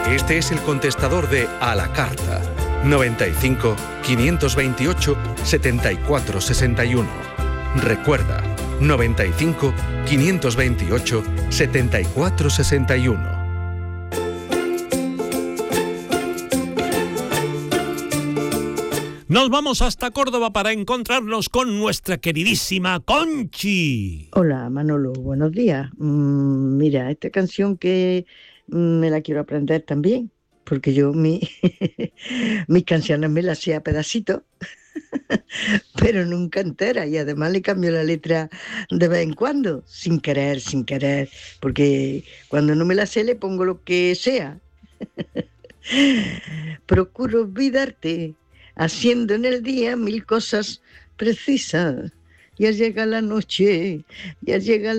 Este es el contestador de A la Carta. 95 528 74 61. Recuerda, 95 528 74 61. Nos vamos hasta Córdoba para encontrarnos con nuestra queridísima Conchi. Hola Manolo, buenos días. Mira, esta canción que me la quiero aprender también, porque yo mis canciones me las sé a pedacitos, pero nunca entera, y además le cambio la letra de vez en cuando, sin querer, porque cuando no me la sé le pongo lo que sea. Procuro olvidarte, haciendo en el día 1000 cosas precisas. Ya llega la noche, ya llega